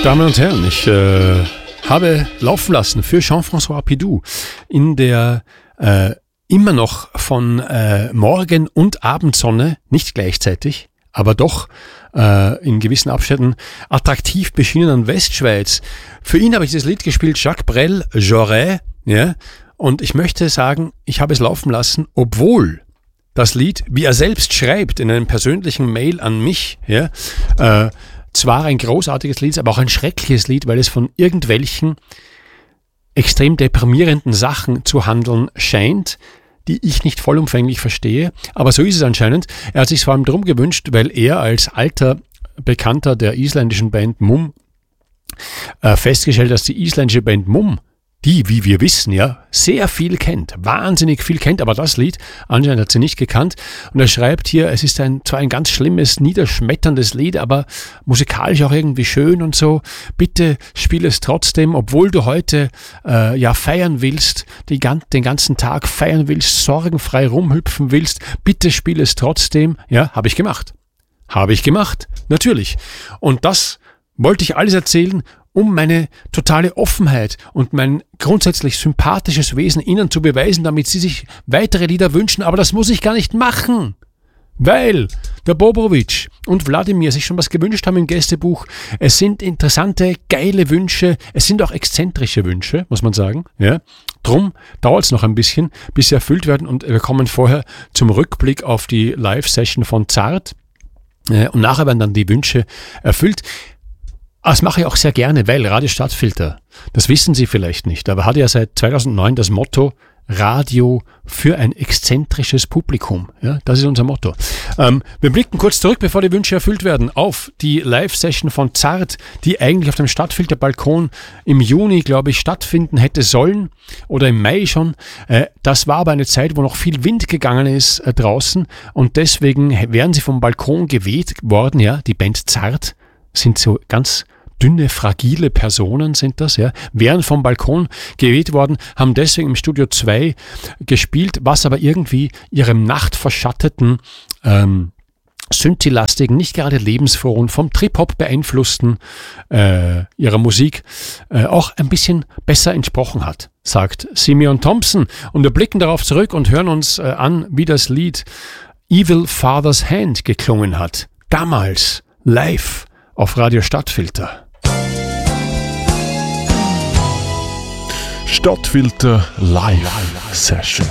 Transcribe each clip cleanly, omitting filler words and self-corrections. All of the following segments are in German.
Damen und Herren, ich habe laufen lassen für Jean-François Pidou in der immer noch von Morgen- und Abendsonne, nicht gleichzeitig, aber doch in gewissen Abständen attraktiv beschienenen Westschweiz. Für ihn habe ich das Lied gespielt, Jacques Brel, J'aurais, ja, und ich möchte sagen, ich habe es laufen lassen, obwohl das Lied, wie er selbst schreibt in einem persönlichen Mail an mich, ja, zwar ein großartiges Lied, aber auch ein schreckliches Lied, weil es von irgendwelchen extrem deprimierenden Sachen zu handeln scheint, die ich nicht vollumfänglich verstehe. Aber so ist es anscheinend. Er hat sich vor allem darum gewünscht, weil er als alter Bekannter der isländischen Band Mum festgestellt hat, dass die isländische Band Mum, die, wie wir wissen, ja, sehr viel kennt, wahnsinnig viel kennt, aber das Lied anscheinend hat sie nicht gekannt. Und er schreibt hier, es ist zwar ein ganz schlimmes, niederschmetterndes Lied, aber musikalisch auch irgendwie schön und so. Bitte spiel es trotzdem, obwohl du heute feiern willst, den ganzen Tag feiern willst, sorgenfrei rumhüpfen willst. Bitte spiel es trotzdem. Ja, habe ich gemacht. Natürlich. Und das wollte ich alles erzählen, um meine totale Offenheit und mein grundsätzlich sympathisches Wesen ihnen zu beweisen, damit sie sich weitere Lieder wünschen. Aber das muss ich gar nicht machen, weil der Bobrovic und Wladimir sich schon was gewünscht haben im Gästebuch. Es sind interessante, geile Wünsche. Es sind auch exzentrische Wünsche, muss man sagen. Ja. Drum dauert es noch ein bisschen, bis sie erfüllt werden. Und wir kommen vorher zum Rückblick auf die Live-Session von Zart. Und nachher werden dann die Wünsche erfüllt. Das mache ich auch sehr gerne, weil Radio Stadtfilter, das wissen Sie vielleicht nicht, aber hat ja seit 2009 das Motto Radio für ein exzentrisches Publikum. Ja, das ist unser Motto. Wir blicken kurz zurück, bevor die Wünsche erfüllt werden, auf die Live-Session von Zart, die eigentlich auf dem Stadtfilter-Balkon im Juni, glaube ich, stattfinden hätte sollen oder im Mai schon. Das war aber eine Zeit, wo noch viel Wind gegangen ist draußen und deswegen wären sie vom Balkon geweht worden. Ja, die Band Zart sind so ganz dünne, fragile Personen sind das, ja, wären vom Balkon geweht worden, haben deswegen im Studio 2 gespielt, was aber irgendwie ihrem nachtverschatteten, synthi-lastigen, nicht gerade lebensfrohen, vom Trip-Hop beeinflussten ihrer Musik auch ein bisschen besser entsprochen hat, sagt Simeon Thompson. Und wir blicken darauf zurück und hören uns an, wie das Lied Evil Father's Hand geklungen hat. Damals, live auf Radio Stadtfilter. Stadtfilter Live Session.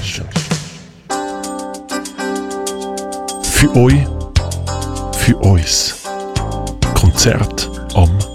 Für euch, für uns. Konzert am